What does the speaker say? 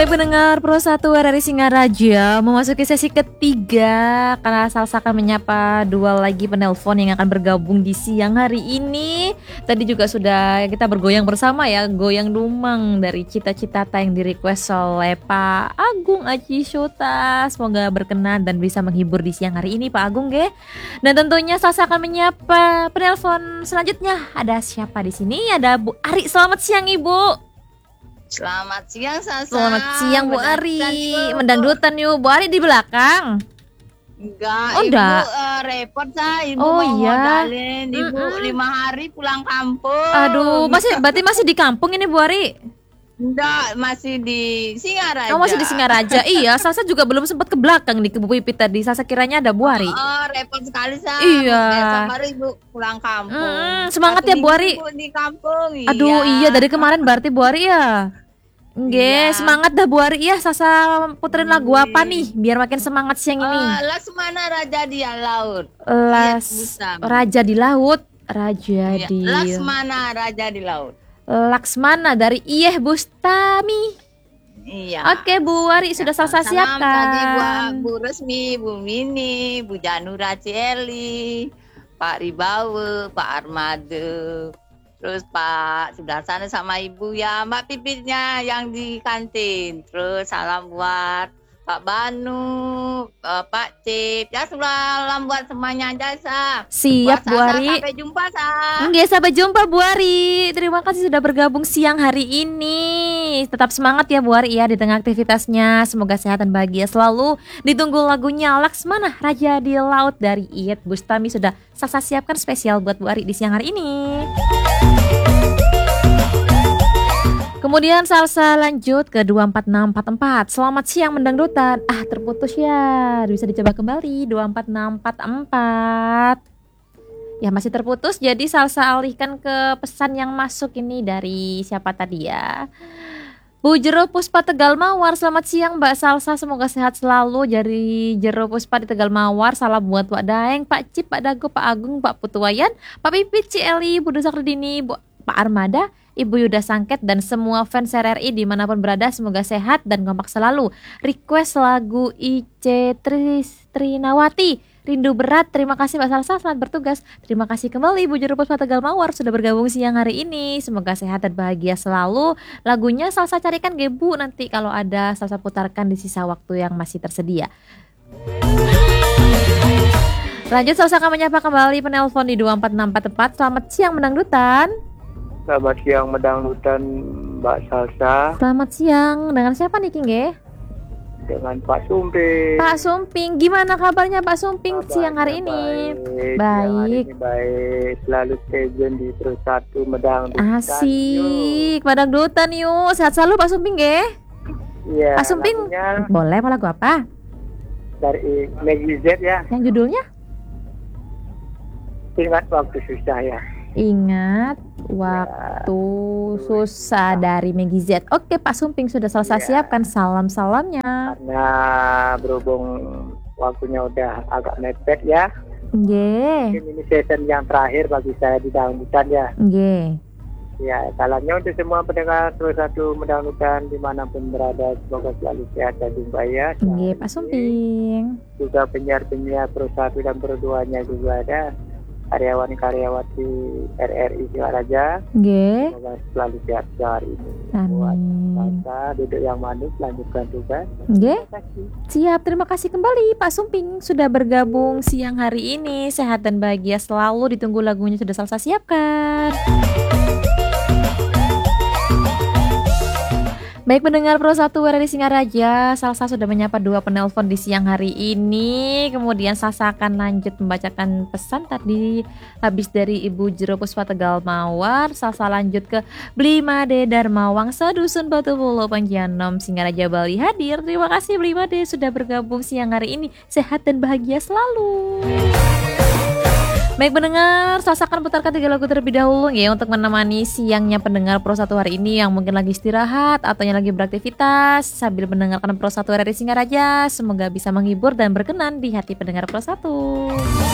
Baik pendengar Pro 1 RRI Singaraja, memasuki sesi ketiga karena Salsa akan menyapa dua lagi penelpon yang akan bergabung di siang hari ini. Tadi juga sudah kita bergoyang bersama ya, goyang dumang dari Cita-Citata yang di request oleh Pak Agung Aji Shota. Semoga berkenan dan bisa menghibur di siang hari ini Pak Agung ya. Dan tentunya Salsa akan menyapa penelpon selanjutnya. Ada siapa di sini? Ada Bu Ari. Selamat siang Ibu. Selamat siang Salsa. Selamat siang Bu Ari. Mendangdutan yuk Bu Ari di belakang. Enggak, Oh, Ibu enggak. repot Ibu Oh, mau iya. modalin Ibu 5 hari pulang kampung. Aduh, berarti masih di kampung ini Bu Ari. Enggak, masih di Singaraja. Oh, masih di Singaraja. Iya, Salsa juga belum sempat ke belakang nih ke Bu Pipit tadi. Salsa kiranya ada Bu Ari. Oh, repot sekali Iya. Besok baru Ibu pulang kampung. Semangat Satu ya Bu minggu Ari. Ibu di kampung. Aduh, iya dari kemarin berarti Bu Ari ya. Nggih, Iya. semangat dah Bu Ari ya. Salsa puterin lagu apa nih biar makin semangat siang ini? Laksmana Raja di Laut. Las Raja di Laut. Raja Iya, di Laksmana Raja di Laut. Laksmana dari Iyeh Bustami. Iya. Oke Bu Ari sudah Salsa Salam tadi siapkan. Bu Resmi, Bu Mini, Bu Janura Cieli, Pak Ribawe, Pak Armade, terus Pak Sudarsana sama Ibu ya, Mbak Pipitnya yang di kantin. Terus salam buat Pak Banu, Pak Cip, ya salam buat semuanya jasa. Siap Bu Ari. Sampai jumpa Sa. Oke, sampai jumpa Bu Ari. Terima kasih sudah bergabung siang hari ini. Tetap semangat ya Bu Ari ya di tengah aktivitasnya. Semoga sehat dan bahagia selalu. Ditunggu lagunya Laksmana Raja di Laut dari Iyeth Bustami sudah Salsa siapkan spesial buat Bu Ari di siang hari ini. Kemudian Salsa lanjut ke 24644. Selamat siang mendangdutan. Terputus ya. Bisa dicoba kembali 24644. Ya masih terputus, jadi Salsa alihkan ke pesan yang masuk ini dari siapa tadi ya. Bu Jero Puspa Tegal Mawar, selamat siang Mbak Salsa, semoga sehat selalu. Dari Jero Puspa di Tegal Mawar, salam buat Pak Daeng, Pak Cip, Pak Dago, Pak Agung, Pak Putuwayan, Pak Pipit, Cieli, Bu Dosa Kredini, Pak Armada, Ibu Yuda Sangket dan semua fans RRI dimanapun berada, semoga sehat dan kompak selalu. Request lagu Ice Trinawati, Rindu Berat. Terima kasih Mbak Salsa, selamat bertugas. Terima kasih kembali Bu Juru Puspa Tegal Mawar sudah bergabung siang hari ini. Semoga sehat dan bahagia selalu. Lagunya Salsa carikan Bu nanti kalau ada Salsa putarkan di sisa waktu yang masih tersedia. Lanjut Salsa akan menyapa kembali penelpon di 24644. Selamat siang mendangdutan. Selamat siang mendangdutan Mbak Salsa. Selamat siang, dengan siapa nih King ya? Dengan Pak Sumping. Pak Sumping, gimana kabarnya Pak Sumping siang hari ini? Baik. Baik, selalu stay tune di Pro 1 Mendangdutan. Asik, mendangdutan yuk. Sehat selalu Pak Sumping ya? Iya. Pak Sumping, boleh mau lagu apa? Dari Maggie Z ya. Yang judulnya? Ingat waktu susah ya. Ingat waktu susah dari Maggie Z. Oke Pak Sumping sudah selesai siapkan salam-salamnya. Karena berhubung waktunya udah agak mepet ya. Nggih. Ini season yang terakhir bagi saya di dangdutan ya. Nggih. Ya, salamnya untuk semua pendengar Pro 1 Mendangdutan dimanapun berada, semoga selalu sehat dan jaya. Nggih Pak Sumping. Juga penyiar-penyiar Pro 1 dan Pro 2-nya juga ada. Karyawan-karyawati RRI Singaraja. Nggih. Semoga selalu sehat hari ini. Amin. Buat duduk yang manis, lanjutkan tugas. Nggih. Siap, terima kasih kembali Pak Sumping sudah bergabung siang hari ini. Sehat dan bahagia selalu. Ditunggu lagunya sudah Salsa siapkan. Baik pendengar Pro 1 RRI Singaraja, Salsa sudah menyapa dua penelpon di siang hari ini. Kemudian Salsa akan lanjut membacakan pesan tadi habis dari Ibu Jero Puspa Tegal Mawar. Salsa lanjut ke Blimade Darmawang Sedusun Batu Pulau Panjanom Singaraja Bali hadir. Terima kasih Blimade sudah bergabung siang hari ini. Sehat dan bahagia selalu. Baik pendengar, Salsa akan putarkan 3 lagu terlebih dahulu ya untuk menemani siangnya pendengar Pro 1 hari ini yang mungkin lagi istirahat atau yang lagi beraktivitas sambil mendengarkan Pro 1 RRI Singaraja. Semoga bisa menghibur dan berkenan di hati pendengar Pro 1.